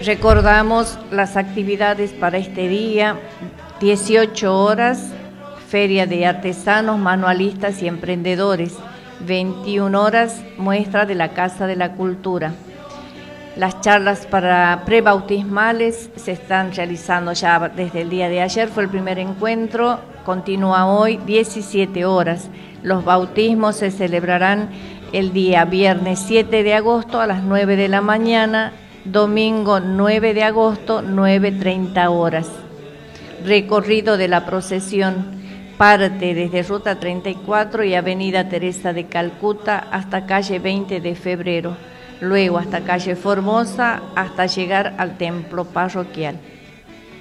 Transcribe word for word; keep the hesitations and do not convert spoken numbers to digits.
Recordamos las actividades para este día: dieciocho horas, Feria de Artesanos, Manualistas y Emprendedores; veintiuna horas, muestra de la Casa de la Cultura. Las charlas para prebautismales se están realizando ya desde el día de ayer, fue el primer encuentro, continúa hoy, diecisiete horas. Los bautismos se celebrarán el día viernes siete de agosto a las nueve de la mañana, domingo nueve de agosto, nueve treinta horas. Recorrido de la procesión parte desde Ruta treinta y cuatro y Avenida Teresa de Calcuta hasta calle veinte de febrero, luego hasta calle Formosa hasta llegar al templo parroquial.